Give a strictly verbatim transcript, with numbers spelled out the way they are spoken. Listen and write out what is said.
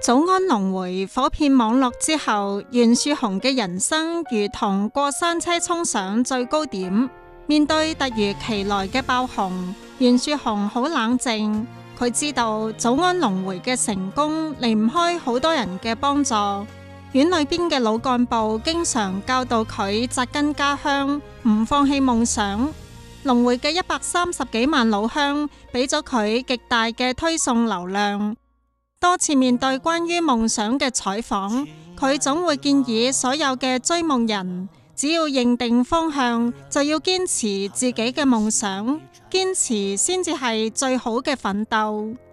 早安龍迴火遍網絡之後，袁樹雄嘅人生如同過山車衝上最高點。面對突如其來嘅爆紅，袁樹雄好冷靜。佢知道早安龍迴嘅成功離唔開好多人嘅幫助。院裏邊嘅老幹部經常教導佢扎根家鄉，唔放棄夢想。龍迴嘅一百三十幾萬老鄉俾咗佢極大嘅推送流量。多次面對關於夢想嘅採訪，佢總會建議所有嘅追夢人，只要認定方向，就要堅持自己嘅夢想，堅持先至係最好嘅奮鬥。